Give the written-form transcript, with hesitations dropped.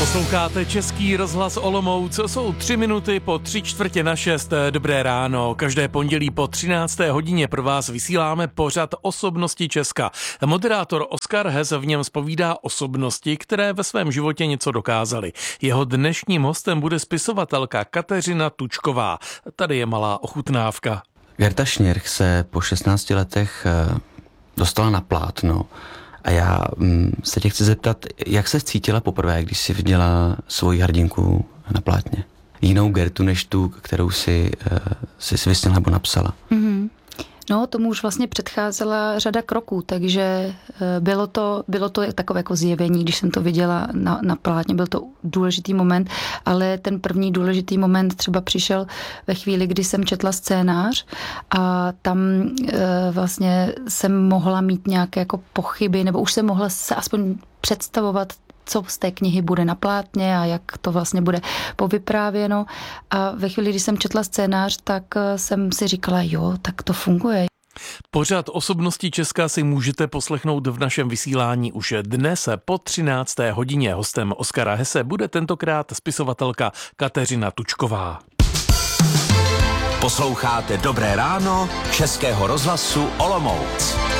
Posloucháte Český rozhlas Olomouc, jsou 3 minuty po 5:45. Dobré ráno, každé pondělí po 13. hodině pro vás vysíláme pořad Osobnosti Česka. Moderátor Oskar Hes v něm zpovídá osobnosti, které ve svém životě něco dokázaly. Jeho dnešním hostem bude spisovatelka Kateřina Tučková. Tady je malá ochutnávka. Gerta Schnirch se po 16 letech dostala na plátno. A já se tě chci zeptat, jak se cítila poprvé, když jsi viděla svoji hrdinku na plátně? Jinou Gertu, než tu, kterou si vysněla nebo napsala. Mm-hmm. No, tomu už vlastně předcházela řada kroků, takže bylo to takové jako zjevení, když jsem to viděla na plátně, byl to důležitý moment, ale ten první důležitý moment třeba přišel ve chvíli, kdy jsem četla scénář a tam vlastně jsem mohla mít nějaké jako pochyby, nebo už jsem mohla se aspoň představovat, co z té knihy bude na plátně a jak to vlastně bude povyprávěno. A ve chvíli, kdy jsem četla scénář, tak jsem si říkala, jo, tak to funguje. Pořad Osobnosti Česka si můžete poslechnout v našem vysílání už dnes po 13. hodině. Hostem Oskara Hese bude tentokrát spisovatelka Kateřina Tučková. Posloucháte Dobré ráno Českého rozhlasu Olomouc.